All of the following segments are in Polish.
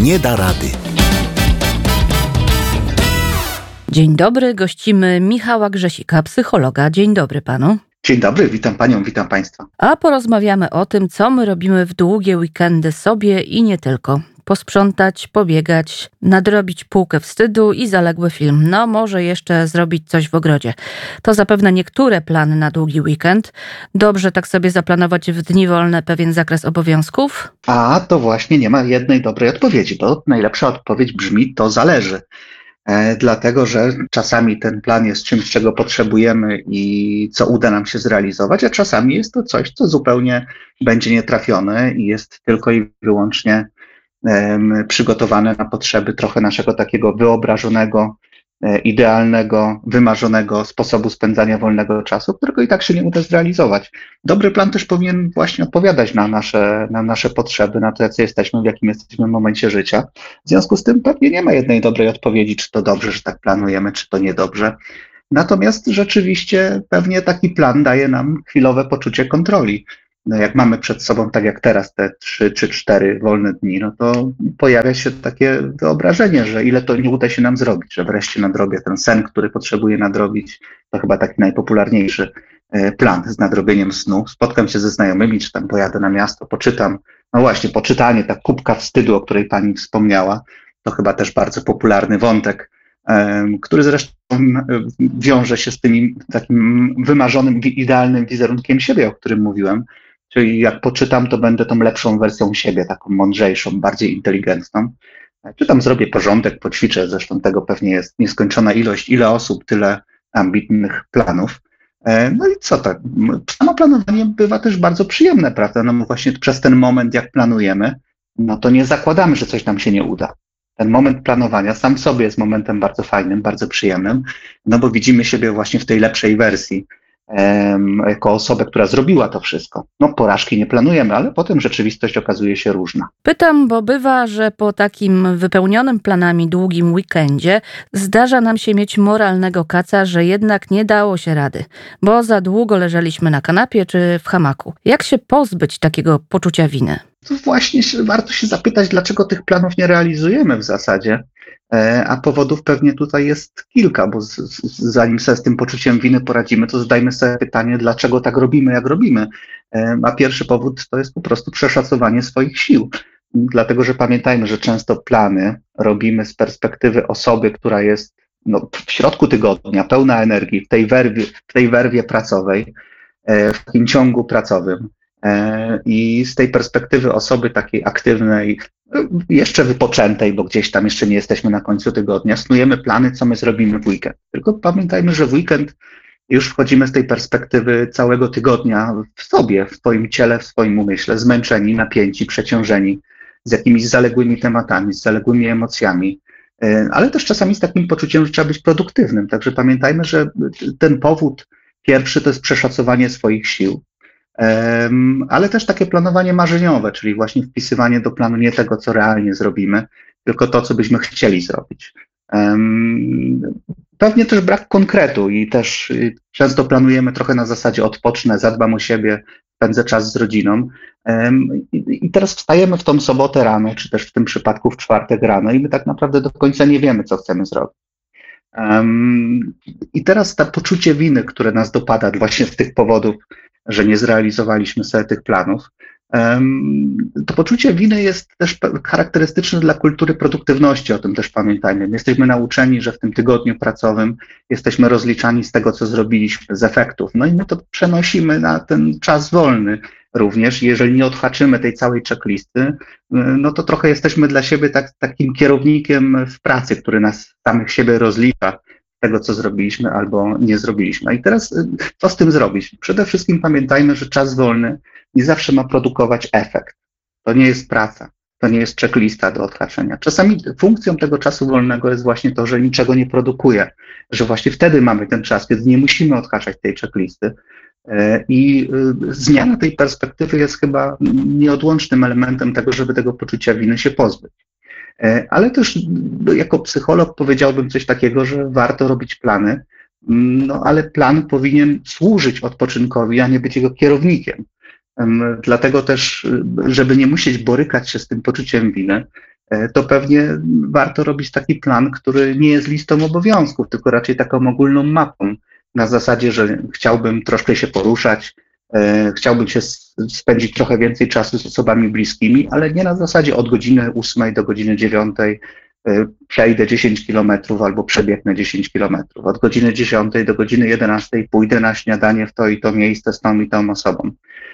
nie da rady. Dzień dobry, gościmy Michała Grzesika, psychologa. Dzień dobry panu. Dzień dobry, witam panią, witam państwa. A porozmawiamy o tym, co my robimy w długie weekendy sobie i nie tylko. Posprzątać, pobiegać, nadrobić półkę wstydu i zaległy film. No może jeszcze zrobić coś w ogrodzie. To zapewne niektóre plany na długi weekend. Dobrze tak sobie zaplanować w dni wolne pewien zakres obowiązków? A to właśnie nie ma jednej dobrej odpowiedzi, bo najlepsza odpowiedź brzmi: to zależy. Dlatego, że czasami ten plan jest czymś, czego potrzebujemy i co uda nam się zrealizować, a czasami jest to coś, co zupełnie będzie nietrafione i jest tylko i wyłącznie przygotowane na potrzeby trochę naszego takiego wyobrażonego, idealnego, wymarzonego sposobu spędzania wolnego czasu, którego i tak się nie uda zrealizować. Dobry plan też powinien właśnie odpowiadać na nasze potrzeby, na to, jacy jesteśmy, w jakim jesteśmy momencie życia. W związku z tym pewnie nie ma jednej dobrej odpowiedzi, czy to dobrze, że tak planujemy, czy to niedobrze. Natomiast rzeczywiście pewnie taki plan daje nam chwilowe poczucie kontroli. No jak mamy przed sobą, tak jak teraz, te 3 czy 4 wolne dni, no to pojawia się takie wyobrażenie, że ile to nie uda się nam zrobić, że wreszcie nadrobię ten sen, który potrzebuję nadrobić. To chyba taki najpopularniejszy plan z nadrobieniem snu. Spotkam się ze znajomymi, czy tam pojadę na miasto, poczytam. No właśnie, poczytanie, ta kubka wstydu, o której pani wspomniała, to chyba też bardzo popularny wątek, który zresztą wiąże się z tym takim wymarzonym, idealnym wizerunkiem siebie, o którym mówiłem. Czyli jak poczytam, to będę tą lepszą wersją siebie, taką mądrzejszą, bardziej inteligentną. Czy tam zrobię porządek, poćwiczę, zresztą tego pewnie jest nieskończona ilość, ile osób, tyle ambitnych planów. No i co tak? Samo planowanie bywa też bardzo przyjemne, prawda? No właśnie przez ten moment, jak planujemy, no to nie zakładamy, że coś nam się nie uda. Ten moment planowania sam w sobie jest momentem bardzo fajnym, bardzo przyjemnym, no bo widzimy siebie właśnie w tej lepszej wersji, jako osobę, która zrobiła to wszystko. No porażki nie planujemy, ale potem rzeczywistość okazuje się różna. Pytam, bo bywa, że po takim wypełnionym planami długim weekendzie zdarza nam się mieć moralnego kaca, że jednak nie dało się rady, bo za długo leżeliśmy na kanapie czy w hamaku. Jak się pozbyć takiego poczucia winy? To właśnie warto się zapytać, dlaczego tych planów nie realizujemy w zasadzie, a powodów pewnie tutaj jest kilka, bo zanim sobie z tym poczuciem winy poradzimy, to zadajmy sobie pytanie, dlaczego tak robimy, jak robimy. A pierwszy powód to jest po prostu przeszacowanie swoich sił. Dlatego, że pamiętajmy, że często plany robimy z perspektywy osoby, która jest w środku tygodnia, pełna energii, w tej werwie pracowej, w takim ciągu pracowym. I z tej perspektywy osoby takiej aktywnej, jeszcze wypoczętej, bo gdzieś tam jeszcze nie jesteśmy na końcu tygodnia, snujemy plany, co my zrobimy w weekend. Tylko pamiętajmy, że w weekend już wchodzimy z tej perspektywy całego tygodnia w sobie, w swoim ciele, w swoim umyśle, zmęczeni, napięci, przeciążeni, z jakimiś zaległymi tematami, z zaległymi emocjami, ale też czasami z takim poczuciem, że trzeba być produktywnym. Także pamiętajmy, że ten powód pierwszy to jest przeszacowanie swoich sił. Ale też takie planowanie marzeniowe, czyli właśnie wpisywanie do planu nie tego, co realnie zrobimy, tylko to, co byśmy chcieli zrobić. Pewnie też brak konkretu i też często planujemy trochę na zasadzie odpocznę, zadbam o siebie, spędzę czas z rodziną. I teraz wstajemy w tą sobotę rano, czy też w tym przypadku w czwartek rano i my tak naprawdę do końca nie wiemy, co chcemy zrobić. I teraz to poczucie winy, które nas dopada właśnie z tych powodów, że nie zrealizowaliśmy sobie tych planów. To poczucie winy jest też charakterystyczne dla kultury produktywności, o tym też pamiętajmy. My jesteśmy nauczeni, że w tym tygodniu pracowym jesteśmy rozliczani z tego, co zrobiliśmy, z efektów. No i my to przenosimy na ten czas wolny również. Jeżeli nie odhaczymy tej całej checklisty, no to trochę jesteśmy dla siebie takim kierownikiem w pracy, który nas samych siebie rozlicza tego, co zrobiliśmy albo nie zrobiliśmy. I teraz co z tym zrobić? Przede wszystkim pamiętajmy, że czas wolny nie zawsze ma produkować efekt. To nie jest praca, to nie jest checklista do odhaczenia. Czasami funkcją tego czasu wolnego jest właśnie to, że niczego nie produkuje, że właśnie wtedy mamy ten czas, kiedy nie musimy odhaczać tej checklisty. I zmiana tej perspektywy jest chyba nieodłącznym elementem tego, żeby tego poczucia winy się pozbyć. Ale też jako psycholog powiedziałbym coś takiego, że warto robić plany, ale plan powinien służyć odpoczynkowi, a nie być jego kierownikiem. Dlatego też, żeby nie musieć borykać się z tym poczuciem winy, to pewnie warto robić taki plan, który nie jest listą obowiązków, tylko raczej taką ogólną mapą. Na zasadzie, że chciałbym troszkę się poruszać, chciałbym się spędzić trochę więcej czasu z osobami bliskimi, ale nie na zasadzie od godziny 8 do godziny 9 przejdę 10 kilometrów albo przebiegnę 10 kilometrów. Od godziny 10 do godziny 11 pójdę na śniadanie w to i to miejsce z tą i tą osobą.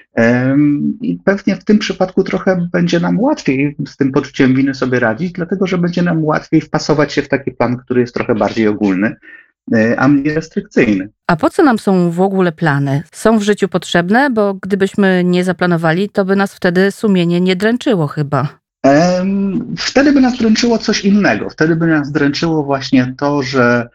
I pewnie w tym przypadku trochę będzie nam łatwiej z tym poczuciem winy sobie radzić, dlatego że będzie nam łatwiej wpasować się w taki plan, który jest trochę bardziej ogólny, a mniej restrykcyjny. A po co nam są w ogóle plany? Są w życiu potrzebne, bo gdybyśmy nie zaplanowali, to by nas wtedy sumienie nie dręczyło chyba. Wtedy by nas dręczyło coś innego. Wtedy by nas dręczyło właśnie to, że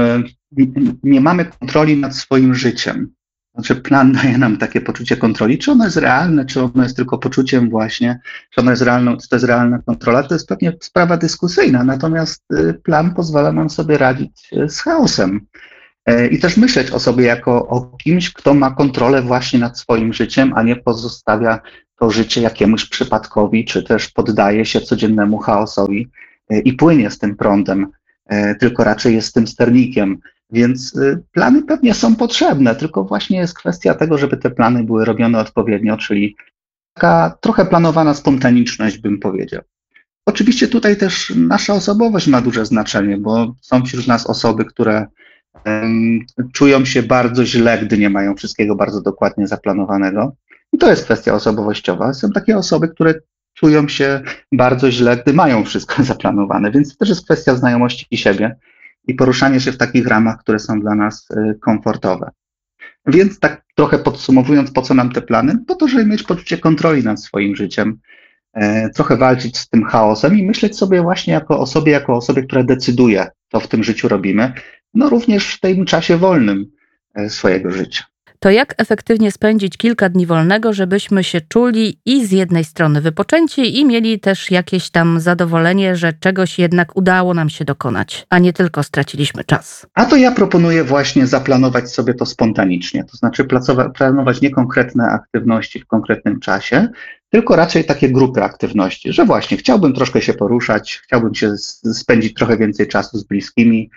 nie mamy kontroli nad swoim życiem. Znaczy plan daje nam takie poczucie kontroli. Czy ono jest realne, czy ono jest tylko poczuciem właśnie, czy ono jest realne, czy to jest realna kontrola, to jest pewnie sprawa dyskusyjna. Natomiast plan pozwala nam sobie radzić z chaosem. I też myśleć o sobie jako o kimś, kto ma kontrolę właśnie nad swoim życiem, a nie pozostawia to życie jakiemuś przypadkowi, czy też poddaje się codziennemu chaosowi i płynie z tym prądem, tylko raczej jest tym sternikiem. Więc plany pewnie są potrzebne, tylko właśnie jest kwestia tego, żeby te plany były robione odpowiednio, czyli taka trochę planowana spontaniczność, bym powiedział. Oczywiście tutaj też nasza osobowość ma duże znaczenie, bo są wśród nas osoby, które czują się bardzo źle, gdy nie mają wszystkiego bardzo dokładnie zaplanowanego. I to jest kwestia osobowościowa. Są takie osoby, które czują się bardzo źle, gdy mają wszystko zaplanowane, więc to też jest kwestia znajomości siebie i poruszanie się w takich ramach, które są dla nas komfortowe. Więc tak trochę podsumowując, po co nam te plany? Po to, żeby mieć poczucie kontroli nad swoim życiem, trochę walczyć z tym chaosem i myśleć sobie właśnie jako osobie, która decyduje, co w tym życiu robimy, no również w tym czasie wolnym swojego życia. To jak efektywnie spędzić kilka dni wolnego, żebyśmy się czuli i z jednej strony wypoczęci i mieli też jakieś tam zadowolenie, że czegoś jednak udało nam się dokonać, a nie tylko straciliśmy czas? A to ja proponuję właśnie zaplanować sobie to spontanicznie, to znaczy planować nie konkretne aktywności w konkretnym czasie, tylko raczej takie grupy aktywności, że właśnie chciałbym troszkę się poruszać, chciałbym się spędzić trochę więcej czasu z bliskimi,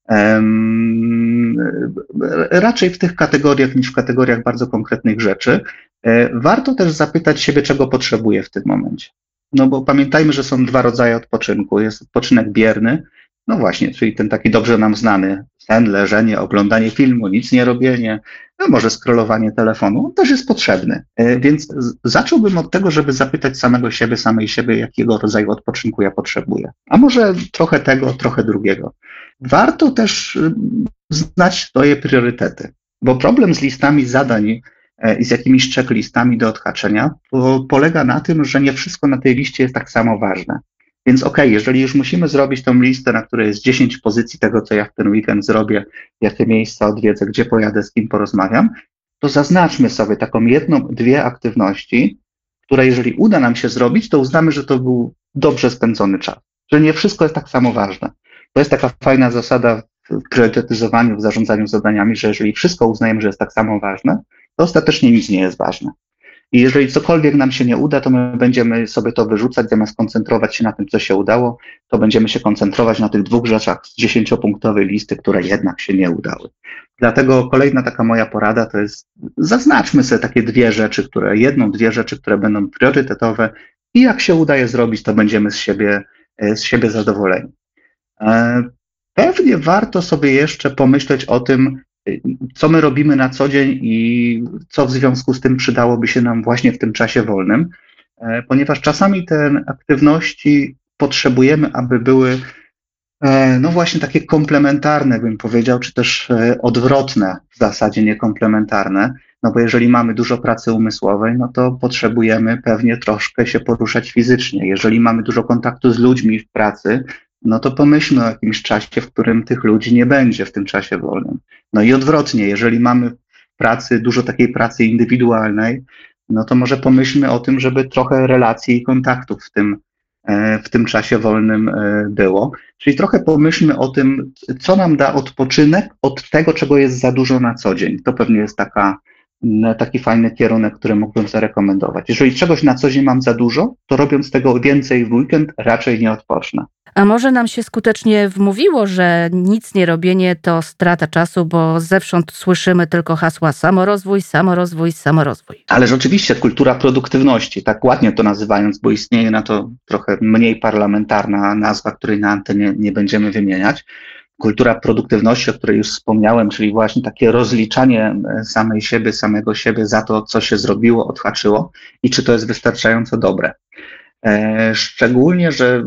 raczej w tych kategoriach niż w kategoriach bardzo konkretnych rzeczy. Warto też zapytać siebie, czego potrzebuję w tym momencie. No bo pamiętajmy, że są dwa rodzaje odpoczynku. Jest odpoczynek bierny, no właśnie, czyli ten taki dobrze nam znany sen, leżenie, oglądanie filmu, nic nie robienie, no może scrollowanie telefonu, on też jest potrzebny. Więc zacząłbym od tego, żeby zapytać samej siebie, jakiego rodzaju odpoczynku ja potrzebuję. A może trochę tego, trochę drugiego. Warto też znać swoje priorytety, bo problem z listami zadań i z jakimiś checklistami do odhaczenia polega na tym, że nie wszystko na tej liście jest tak samo ważne. Więc jeżeli już musimy zrobić tą listę, na której jest 10 pozycji tego, co ja w ten weekend zrobię, jakie miejsca odwiedzę, gdzie pojadę, z kim porozmawiam, to zaznaczmy sobie taką jedną, dwie aktywności, które jeżeli uda nam się zrobić, to uznamy, że to był dobrze spędzony czas, że nie wszystko jest tak samo ważne. To jest taka fajna zasada w priorytetyzowaniu, w zarządzaniu zadaniami, że jeżeli wszystko uznajemy, że jest tak samo ważne, to ostatecznie nic nie jest ważne. I jeżeli cokolwiek nam się nie uda, to my będziemy sobie to wyrzucać, zamiast koncentrować się na tym, co się udało, to będziemy się koncentrować na tych 2 rzeczach z 10-punktowej listy, które jednak się nie udały. Dlatego kolejna taka moja porada to jest zaznaczmy sobie takie 2 rzeczy, 2 rzeczy, które będą priorytetowe i jak się udaje zrobić, to będziemy z siebie zadowoleni. Pewnie warto sobie jeszcze pomyśleć o tym, co my robimy na co dzień i co w związku z tym przydałoby się nam właśnie w tym czasie wolnym, ponieważ czasami te aktywności potrzebujemy, aby były no właśnie takie komplementarne, bym powiedział, czy też odwrotne, w zasadzie nie komplementarne, no bo jeżeli mamy dużo pracy umysłowej, no to potrzebujemy pewnie troszkę się poruszać fizycznie. Jeżeli mamy dużo kontaktu z ludźmi w pracy, no to pomyślmy o jakimś czasie, w którym tych ludzi nie będzie w tym czasie wolnym. No i odwrotnie, jeżeli mamy w pracy dużo takiej pracy indywidualnej, no to może pomyślmy o tym, żeby trochę relacji i kontaktów w tym czasie wolnym było. Czyli trochę pomyślmy o tym, co nam da odpoczynek od tego, czego jest za dużo na co dzień. To pewnie jest taka taki fajny kierunek, który mógłbym zarekomendować. Jeżeli czegoś na co dzień mam za dużo, to robiąc tego więcej w weekend raczej nie odpocznę. A może nam się skutecznie wmówiło, że nic nie robienie to strata czasu, bo zewsząd słyszymy tylko hasła samorozwój, samorozwój, samorozwój. Ależ oczywiście kultura produktywności, tak ładnie to nazywając, bo istnieje na to trochę mniej parlamentarna nazwa, której na antenie nie będziemy wymieniać. Kultura produktywności, o której już wspomniałem, czyli właśnie takie rozliczanie samego siebie za to, co się zrobiło, odhaczyło i czy to jest wystarczająco dobre. Szczególnie, że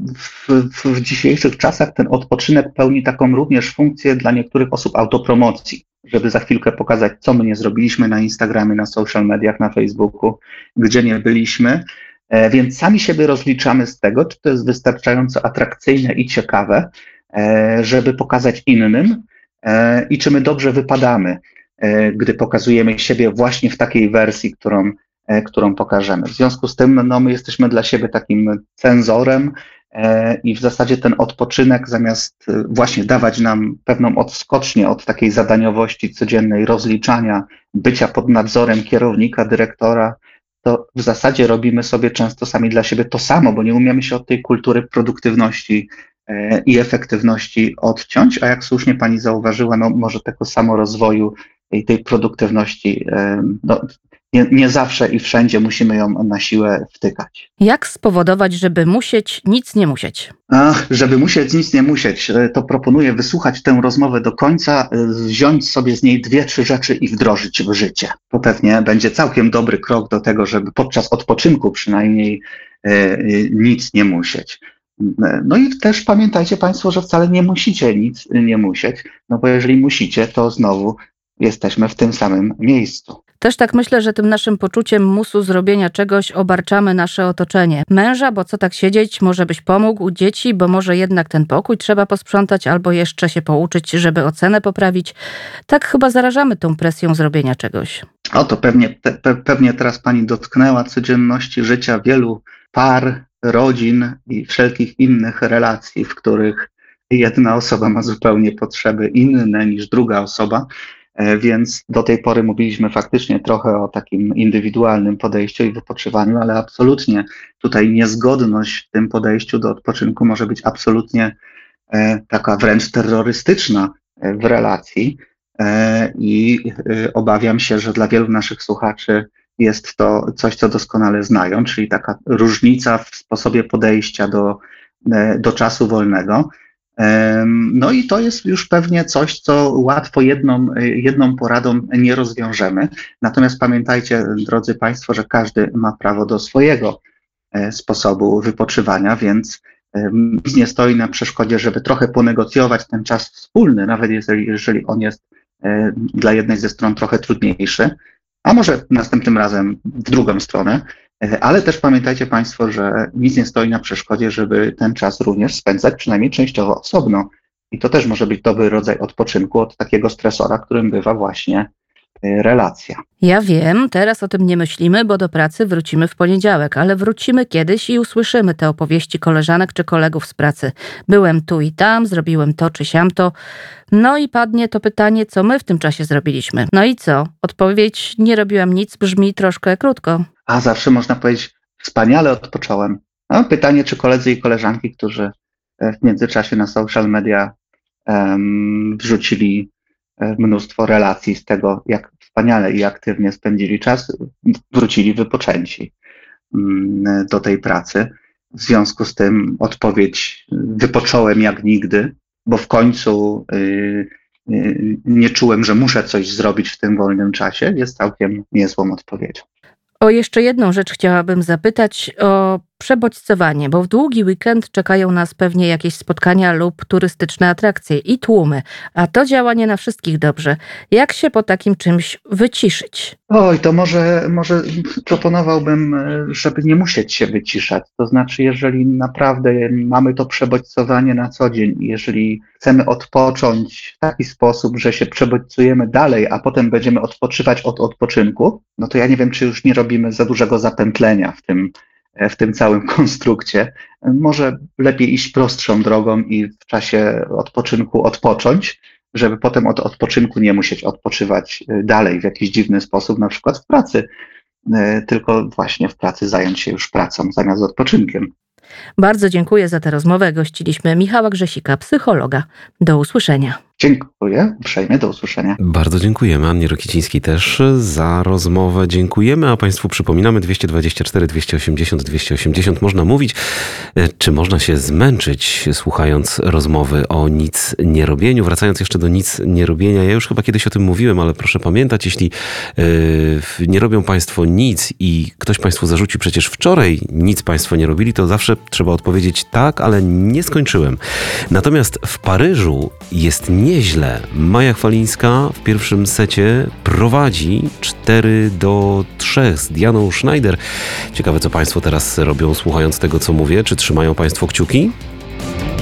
w dzisiejszych czasach ten odpoczynek pełni taką również funkcję dla niektórych osób autopromocji, żeby za chwilkę pokazać, co my nie zrobiliśmy na Instagramie, na social mediach, na Facebooku, gdzie nie byliśmy. Więc sami siebie rozliczamy z tego, czy to jest wystarczająco atrakcyjne i ciekawe, żeby pokazać innym i czy my dobrze wypadamy, gdy pokazujemy siebie właśnie w takiej wersji, którą pokażemy. W związku z tym my jesteśmy dla siebie takim cenzorem i w zasadzie ten odpoczynek zamiast właśnie dawać nam pewną odskocznię od takiej zadaniowości codziennej, rozliczania, bycia pod nadzorem kierownika, dyrektora, to w zasadzie robimy sobie często sami dla siebie to samo, bo nie umiemy się od tej kultury produktywności i efektywności odciąć, a jak słusznie pani zauważyła, może tego samorozwoju i tej produktywności nie zawsze i wszędzie musimy ją na siłę wtykać. Jak spowodować, żeby musieć nic nie musieć? Żeby musieć nic nie musieć, to proponuję wysłuchać tę rozmowę do końca, wziąć sobie z niej 2-3 rzeczy i wdrożyć w życie. To pewnie będzie całkiem dobry krok do tego, żeby podczas odpoczynku przynajmniej nic nie musieć. No i też pamiętajcie Państwo, że wcale nie musicie nic nie musieć, no bo jeżeli musicie, to znowu jesteśmy w tym samym miejscu. Też tak myślę, że tym naszym poczuciem musu zrobienia czegoś obarczamy nasze otoczenie. Męża, bo co tak siedzieć, może byś pomógł, dzieci, bo może jednak ten pokój trzeba posprzątać albo jeszcze się pouczyć, żeby ocenę poprawić. Tak chyba zarażamy tą presją zrobienia czegoś. To pewnie teraz pani dotknęła codzienności życia wielu par, rodzin i wszelkich innych relacji, w których jedna osoba ma zupełnie potrzeby inne niż druga osoba. Więc do tej pory mówiliśmy faktycznie trochę o takim indywidualnym podejściu i wypoczywaniu, ale absolutnie tutaj niezgodność w tym podejściu do odpoczynku może być absolutnie taka wręcz terrorystyczna w relacji i obawiam się, że dla wielu naszych słuchaczy jest to coś, co doskonale znają, czyli taka różnica w sposobie podejścia do czasu wolnego. No i to jest już pewnie coś, co łatwo jedną poradą nie rozwiążemy. Natomiast pamiętajcie, drodzy Państwo, że każdy ma prawo do swojego sposobu wypoczywania, więc nic nie stoi na przeszkodzie, żeby trochę ponegocjować ten czas wspólny, nawet jeżeli on jest dla jednej ze stron trochę trudniejszy, a może następnym razem w drugą stronę. Ale też pamiętajcie Państwo, że nic nie stoi na przeszkodzie, żeby ten czas również spędzać przynajmniej częściowo osobno. I to też może być dobry rodzaj odpoczynku od takiego stresora, którym bywa właśnie relacja. Ja wiem, teraz o tym nie myślimy, bo do pracy wrócimy w poniedziałek, ale wrócimy kiedyś i usłyszymy te opowieści koleżanek czy kolegów z pracy. Byłem tu i tam, zrobiłem to czy siamto. No i padnie to pytanie, co my w tym czasie zrobiliśmy. No i co? Odpowiedź: nie robiłam nic, brzmi troszkę krótko. A zawsze można powiedzieć: wspaniale odpocząłem. No, pytanie, czy koledzy i koleżanki, którzy w międzyczasie na social media wrzucili mnóstwo relacji z tego, jak wspaniale i aktywnie spędzili czas, wrócili wypoczęci do tej pracy. W związku z tym odpowiedź: wypocząłem jak nigdy, bo w końcu nie czułem, że muszę coś zrobić w tym wolnym czasie, jest całkiem niezłą odpowiedzią. O jeszcze jedną rzecz chciałabym zapytać, o przebodźcowanie, bo w długi weekend czekają nas pewnie jakieś spotkania lub turystyczne atrakcje i tłumy, a to działa nie na wszystkich dobrze. Jak się po takim czymś wyciszyć? To może proponowałbym, żeby nie musieć się wyciszać. To znaczy, jeżeli naprawdę mamy to przebodźcowanie na co dzień, jeżeli chcemy odpocząć w taki sposób, że się przebodźcujemy dalej, a potem będziemy odpoczywać od odpoczynku, no to ja nie wiem, czy już nie robimy za dużego zapętlenia w tym całym konstrukcie. Może lepiej iść prostszą drogą i w czasie odpoczynku odpocząć, żeby potem od odpoczynku nie musieć odpoczywać dalej w jakiś dziwny sposób, na przykład w pracy, tylko właśnie w pracy zająć się już pracą zamiast odpoczynkiem. Bardzo dziękuję za tę rozmowę. Gościliśmy Michała Grzesika, psychologa. Do usłyszenia. Dziękuję uprzejmie, do usłyszenia. Bardzo dziękujemy. Annie Rokicińskiej też za rozmowę dziękujemy, a Państwu przypominamy 224 280 280. Można mówić, czy można się zmęczyć słuchając rozmowy o nic nie robieniu. Wracając jeszcze do nic nie robienia, ja już chyba kiedyś o tym mówiłem, ale proszę pamiętać, jeśli nie robią Państwo nic i ktoś Państwu zarzuci, przecież wczoraj nic Państwo nie robili, to zawsze trzeba odpowiedzieć tak, ale nie skończyłem. Natomiast w Paryżu jest nieźle. Maja Chwalińska w pierwszym secie prowadzi 4-3 z Dianą Schneider. Ciekawe, co Państwo teraz robią, słuchając tego, co mówię. Czy trzymają Państwo kciuki?